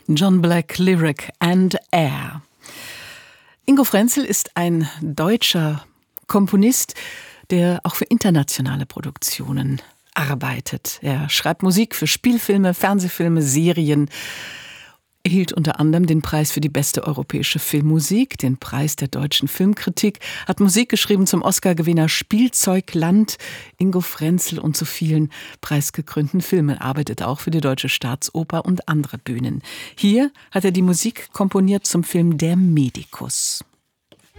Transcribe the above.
John Black, Lyric and Air. Ingo Frenzel ist ein deutscher Komponist, der auch für internationale Produktionen arbeitet. Er schreibt Musik für Spielfilme, Fernsehfilme, Serien. Er erhielt unter anderem den Preis für die beste europäische Filmmusik, den Preis der deutschen Filmkritik, hat Musik geschrieben zum Oscar-Gewinner Spielzeugland, Ingo Frenzel und zu vielen preisgekrönten Filmen, arbeitet auch für die Deutsche Staatsoper und andere Bühnen. Hier hat er die Musik komponiert zum Film Der Medikus.